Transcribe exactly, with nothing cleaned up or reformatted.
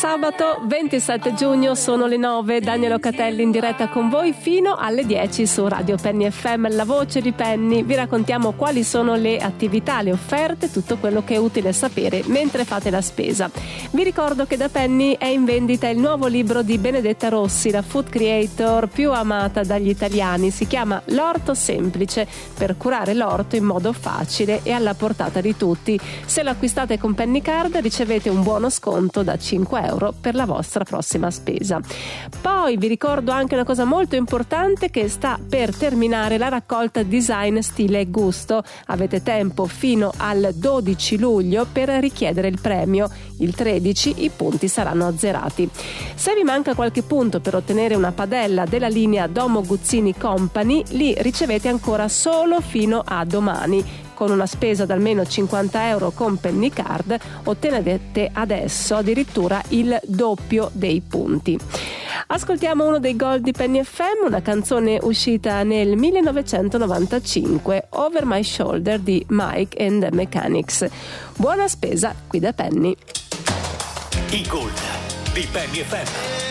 sabato ventisette giugno, sono le nove. Daniela Locatelli in diretta con voi fino alle dieci su Radio Penny F M, la voce di Penny. Vi raccontiamo quali sono le attività, le offerte, tutto quello che è utile sapere mentre fate la spesa. Vi ricordo che da Penny è in vendita il nuovo libro di Benedetta Rossi, la food creator più amata dagli italiani. Si chiama L'orto semplice, per curare l'orto in modo facile e alla portata di tutti. Se lo acquistate con Penny Card ricevete un buono sconto da cinque euro per la vostra prossima spesa. Poi vi ricordo anche una cosa molto importante, che sta per terminare la raccolta design stile e gusto. Avete tempo fino al dodici luglio per richiedere il premio. Il tredici i punti saranno azzerati. Se vi manca qualche punto per ottenere una padella della linea Domo Guzzini Company, li ricevete ancora solo fino a domani. Con una spesa da almeno cinquanta euro con Penny Card ottenete adesso addirittura il doppio dei punti. Ascoltiamo uno dei gol di Penny F M, una canzone uscita nel millenovecentonovantacinque, Over My Shoulder di Mike and the Mechanics. Buona spesa qui da Penny. I gol di Penny F M.